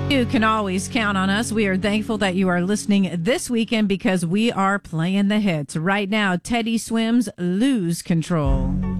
You can always count on us. We are thankful that you are listening this weekend because we are playing the hits. Right now, Teddy Swims, Lose Control.